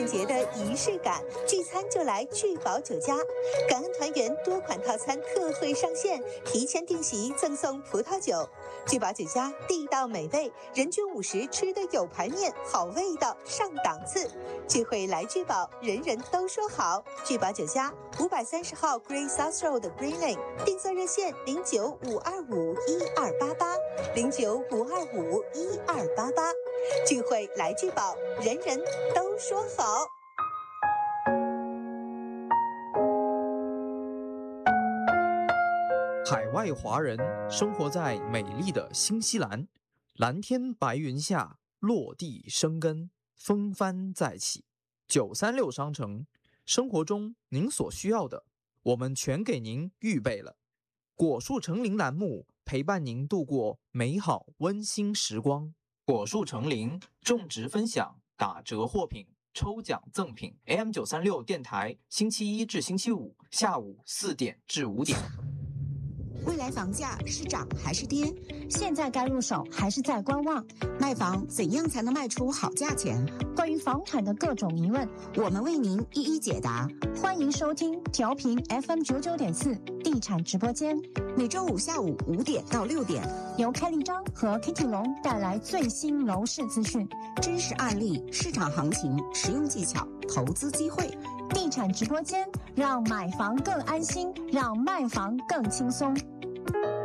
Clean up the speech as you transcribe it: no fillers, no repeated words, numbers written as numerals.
圣节的仪式感，聚餐就来聚宝酒家。感恩团圆多款套餐特惠上线，提前订席赠送葡萄酒。聚宝酒家地道美味，人均50，吃的有排面，好味道，上档次。聚会来聚宝，人人都说好。聚宝酒家530号 Green South Road Green Lane， 订座热线09-525-1288，09-525-1288。聚会来聚宝，人人都说好。 海外华人生活在美丽的新西兰，蓝天白云下落地生根，风帆再起。936商城，生活中您所需要的，我们全给您预备了。果树成林栏目陪伴您度过美好温馨时光。果树成林种植分享打折货品抽奖赠品 AM936 电台星期1至星期5下午4点至5点。 未来房价是涨还是跌？ 现在该入手还是在观望？ 卖房怎样才能卖出好价钱？ 关于房产的各种疑问， 我们为您一一解答。 欢迎收听调频 FM99.4 地产直播间， 每周五下午5点到6点， 由开立章和 Kitty 龙带来最新楼市资讯、 真实案例、市场行情、实用技巧、投资机会。 地产直播间，让买房更安心，让卖房更轻松。